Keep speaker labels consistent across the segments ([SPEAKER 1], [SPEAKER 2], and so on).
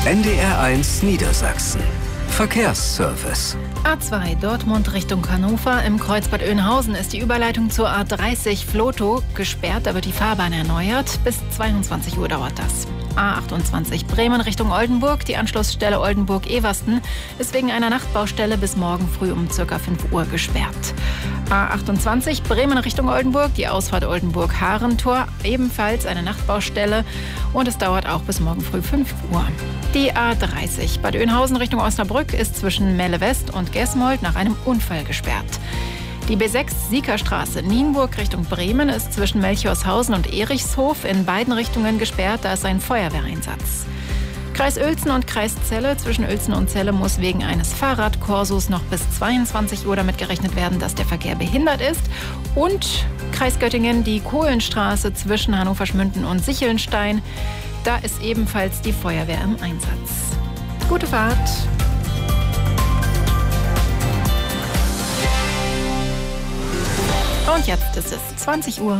[SPEAKER 1] NDR1 Niedersachsen. Verkehrsservice.
[SPEAKER 2] A2 Dortmund Richtung Hannover. Im Kreuzbad Oeynhausen ist die Überleitung zur A30 Vlotho gesperrt. Da wird die Fahrbahn erneuert. Bis 22 Uhr dauert das. A28 Bremen Richtung Oldenburg. Die Anschlussstelle Oldenburg-Eversten ist wegen einer Nachtbaustelle bis morgen früh um ca. 5 Uhr gesperrt. A28 Bremen Richtung Oldenburg. Die Ausfahrt Oldenburg-Harentor. Ebenfalls eine Nachtbaustelle. Und es dauert auch bis morgen früh 5 Uhr. Die A30 Bad Oeynhausen Richtung Osnabrück ist zwischen Melle West und Gesmold nach einem Unfall gesperrt. Die B6 Siekerstraße Nienburg Richtung Bremen ist zwischen Melchorshausen und Erichshof in beiden Richtungen gesperrt, da ist ein Feuerwehreinsatz. Kreis Uelzen und Kreis Celle, zwischen Uelzen und Celle muss wegen eines Fahrradkorsos noch bis 22 Uhr damit gerechnet werden, dass der Verkehr behindert ist. Und Kreis Göttingen, die Kohlenstraße zwischen Hannover-Schmünden und Sichelnstein, da ist ebenfalls die Feuerwehr im Einsatz. Gute Fahrt! Und jetzt ist es 20 Uhr.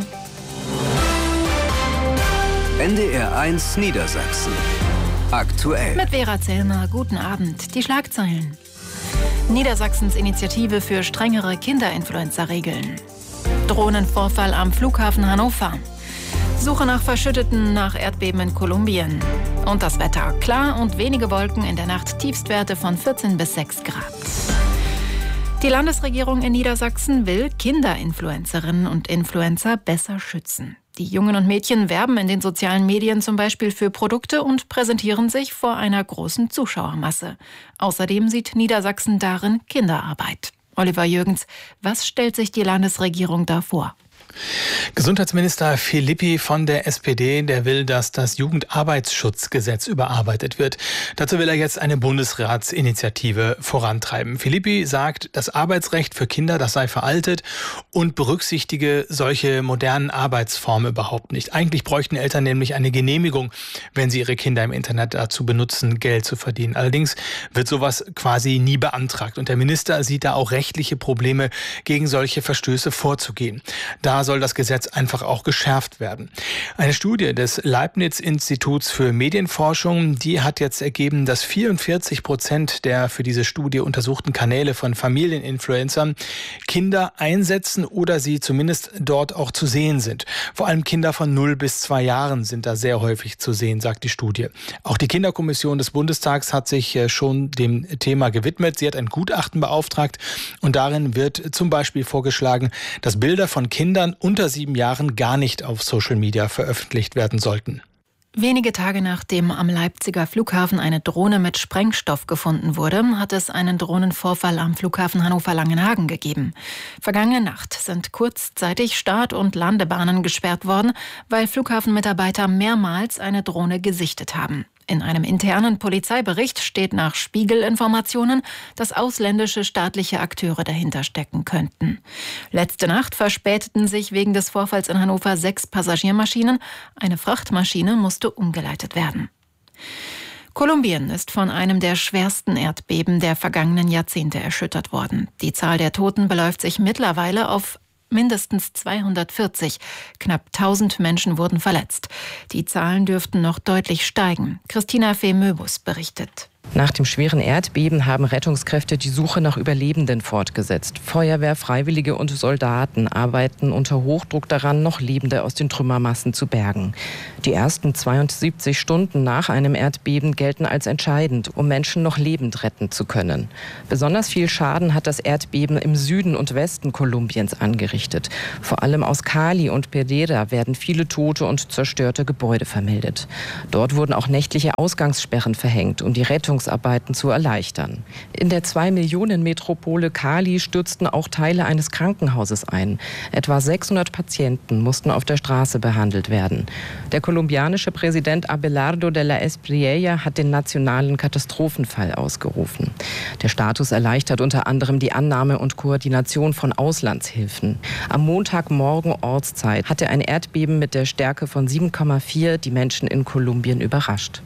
[SPEAKER 1] NDR1 Niedersachsen. Aktuell.
[SPEAKER 2] Mit Vera Zellner, guten Abend. Die Schlagzeilen. Niedersachsens Initiative für strengere Kinderinfluenza-Regeln. Drohnenvorfall am Flughafen Hannover. Suche nach Verschütteten nach Erdbeben in Kolumbien. Und das Wetter. Klar und wenige Wolken, in der Nacht Tiefstwerte von 14 bis 6 Grad. Die Landesregierung in Niedersachsen will Kinderinfluencerinnen und Influencer besser schützen. Die Jungen und Mädchen werben in den sozialen Medien zum Beispiel für Produkte und präsentieren sich vor einer großen Zuschauermasse. Außerdem sieht Niedersachsen darin Kinderarbeit. Oliver Jürgens, was stellt sich die Landesregierung da vor?
[SPEAKER 3] Gesundheitsminister Philippi von der SPD, der will, dass das Jugendarbeitsschutzgesetz überarbeitet wird. Dazu will er jetzt eine Bundesratsinitiative vorantreiben. Philippi sagt, das Arbeitsrecht für Kinder, das sei veraltet und berücksichtige solche modernen Arbeitsformen überhaupt nicht. Eigentlich bräuchten Eltern nämlich eine Genehmigung, wenn sie ihre Kinder im Internet dazu benutzen, Geld zu verdienen. Allerdings wird sowas quasi nie beantragt. Und der Minister sieht da auch rechtliche Probleme, gegen solche Verstöße vorzugehen. Da soll das Gesetz einfach auch geschärft werden. Eine Studie des Leibniz-Instituts für Medienforschung, die hat jetzt ergeben, dass 44% der für diese Studie untersuchten Kanäle von Familieninfluencern Kinder einsetzen oder sie zumindest dort auch zu sehen sind. Vor allem Kinder von 0 bis 2 Jahren sind da sehr häufig zu sehen, sagt die Studie. Auch die Kinderkommission des Bundestags hat sich schon dem Thema gewidmet. Sie hat ein Gutachten beauftragt und darin wird zum Beispiel vorgeschlagen, dass Bilder von Kindern unter 7 Jahren gar nicht auf Social Media veröffentlicht werden sollten.
[SPEAKER 2] Wenige Tage nachdem am Leipziger Flughafen eine Drohne mit Sprengstoff gefunden wurde, hat es einen Drohnenvorfall am Flughafen Hannover-Langenhagen gegeben. Vergangene Nacht sind kurzzeitig Start- und Landebahnen gesperrt worden, weil Flughafenmitarbeiter mehrmals eine Drohne gesichtet haben. In einem internen Polizeibericht steht nach Spiegel-Informationen, dass ausländische staatliche Akteure dahinter stecken könnten. Letzte Nacht verspäteten sich wegen des Vorfalls in Hannover 6 Passagiermaschinen. Eine Frachtmaschine musste umgeleitet werden. Kolumbien ist von einem der schwersten Erdbeben der vergangenen Jahrzehnte erschüttert worden. Die Zahl der Toten beläuft sich mittlerweile auf mindestens 240. Knapp 1000 Menschen wurden verletzt. Die Zahlen dürften noch deutlich steigen. Christina Fee-Möbus berichtet.
[SPEAKER 4] Nach dem schweren Erdbeben haben Rettungskräfte die Suche nach Überlebenden fortgesetzt. Feuerwehr, Freiwillige und Soldaten arbeiten unter Hochdruck daran, noch Lebende aus den Trümmermassen zu bergen. Die ersten 72 Stunden nach einem Erdbeben gelten als entscheidend, um Menschen noch lebend retten zu können. Besonders viel Schaden hat das Erdbeben im Süden und Westen Kolumbiens angerichtet. Vor allem aus Cali und Pereira werden viele tote und zerstörte Gebäude vermeldet. Dort wurden auch nächtliche Ausgangssperren verhängt, um die Rettungsarbeiten zu erleichtern. In der 2-Millionen-Metropole Cali stürzten auch Teile eines Krankenhauses ein. Etwa 600 Patienten mussten auf der Straße behandelt werden. Der kolumbianische Präsident Abelardo de la Espriella hat den nationalen Katastrophenfall ausgerufen. Der Status erleichtert unter anderem die Annahme und Koordination von Auslandshilfen. Am Montagmorgen Ortszeit hatte ein Erdbeben mit der Stärke von 7,4 die Menschen in Kolumbien überrascht.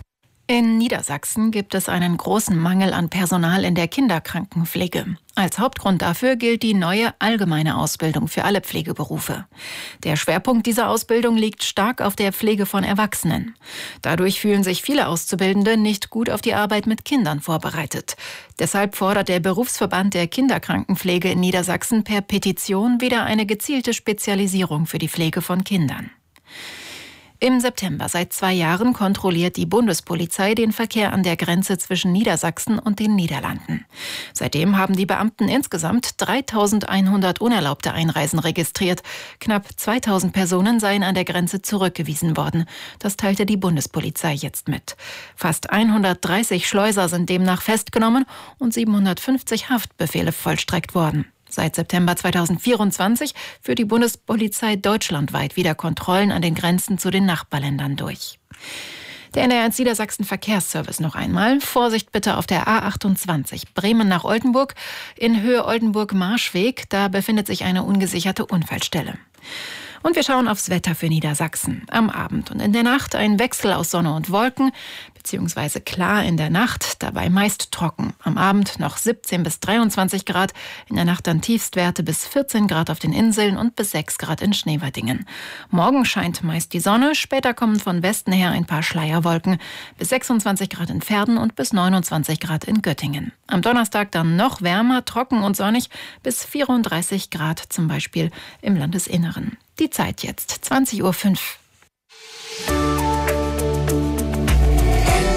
[SPEAKER 2] In Niedersachsen gibt es einen großen Mangel an Personal in der Kinderkrankenpflege. Als Hauptgrund dafür gilt die neue allgemeine Ausbildung für alle Pflegeberufe. Der Schwerpunkt dieser Ausbildung liegt stark auf der Pflege von Erwachsenen. Dadurch fühlen sich viele Auszubildende nicht gut auf die Arbeit mit Kindern vorbereitet. Deshalb fordert der Berufsverband der Kinderkrankenpflege in Niedersachsen per Petition wieder eine gezielte Spezialisierung für die Pflege von Kindern. Im September seit 2 Jahren kontrolliert die Bundespolizei den Verkehr an der Grenze zwischen Niedersachsen und den Niederlanden. Seitdem haben die Beamten insgesamt 3.100 unerlaubte Einreisen registriert. Knapp 2.000 Personen seien an der Grenze zurückgewiesen worden. Das teilte die Bundespolizei jetzt mit. Fast 130 Schleuser sind demnach festgenommen und 750 Haftbefehle vollstreckt worden. Seit September 2024 führt die Bundespolizei deutschlandweit wieder Kontrollen an den Grenzen zu den Nachbarländern durch. Der NDR1 Niedersachsen Verkehrsservice noch einmal. Vorsicht bitte auf der A28 Bremen nach Oldenburg in Höhe Oldenburg-Marschweg. Da befindet sich eine ungesicherte Unfallstelle. Und wir schauen aufs Wetter für Niedersachsen. Am Abend und in der Nacht ein Wechsel aus Sonne und Wolken, beziehungsweise klar in der Nacht, dabei meist trocken. Am Abend noch 17 bis 23 Grad, in der Nacht dann Tiefstwerte bis 14 Grad auf den Inseln und bis 6 Grad in Schneewerdingen. Morgen scheint meist die Sonne, später kommen von Westen her ein paar Schleierwolken, bis 26 Grad in Verden und bis 29 Grad in Göttingen. Am Donnerstag dann noch wärmer, trocken und sonnig, bis 34 Grad zum Beispiel im Landesinneren. Die Zeit jetzt, 20:05 Uhr.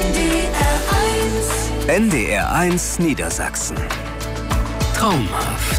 [SPEAKER 1] NDR1 Niedersachsen. Traumhaft.